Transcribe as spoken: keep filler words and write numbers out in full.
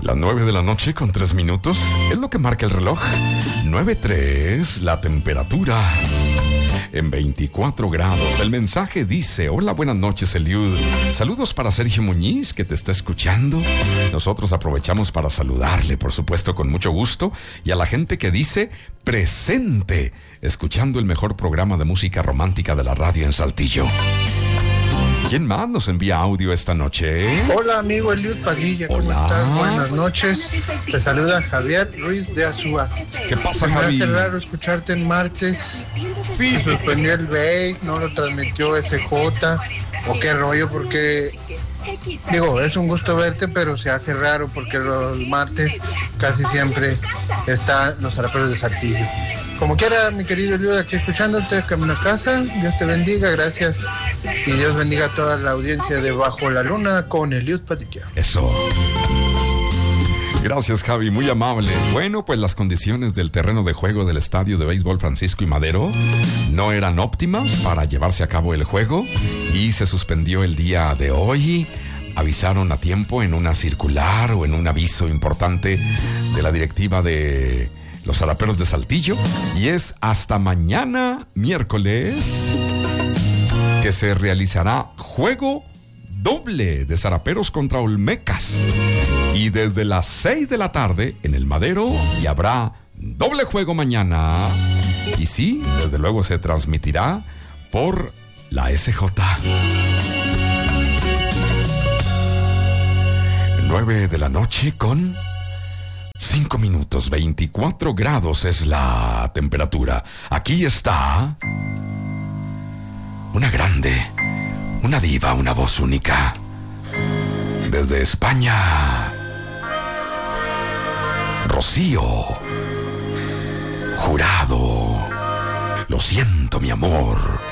Las nueve de la noche con tres minutos es lo que marca el reloj. nueve tres, la temperatura en veinticuatro grados. El mensaje dice: hola, buenas noches, Eliud. Saludos para Sergio Muñiz, que te está escuchando. Nosotros aprovechamos para saludarle, por supuesto, con mucho gusto. Y a la gente que dice presente, escuchando el mejor programa de música romántica de la radio en Saltillo. ¿Quién más nos envía audio esta noche? Hola, amigo Eliud Padilla. ¿Cómo Hola. estás? Buenas noches. Te saluda Javier Ruiz de Azúa. ¿Qué pasa, Me Javi? hace raro escucharte en martes. Sí. Me sorprendió el Bake, no lo transmitió S J. O qué rollo, porque... Digo, es un gusto verte, pero se hace raro porque los martes casi siempre están los zaraperos de Saltillo. Como quiera, mi querido Eliud, aquí escuchándote, camino a casa. Dios te bendiga, gracias. Y Dios bendiga a toda la audiencia de Bajo la Luna con Eliud Padilla. Eso. Gracias, Javi, muy amable. Bueno, pues las condiciones del terreno de juego del estadio de béisbol Francisco y Madero no eran óptimas para llevarse a cabo el juego y se suspendió el día de hoy. Avisaron a tiempo en una circular o en un aviso importante de la directiva de los zaraperos de Saltillo, y es hasta mañana, miércoles, que se realizará juego doble de zaraperos contra Olmecas. Y desde las seis de la tarde en el Madero, y habrá doble juego mañana. Y sí, desde luego se transmitirá por la S J. nueve de la noche con cinco minutos, veinticuatro grados es la temperatura. Aquí está una grande, una diva, una voz única. Desde España, Rocío Jurado. Lo siento, mi amor.